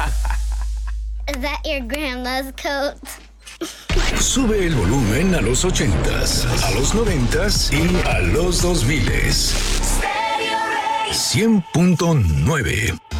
Is that your grandma's coat? Sube el volumen a los 80s, a los 90s y a los 2000s. 100.9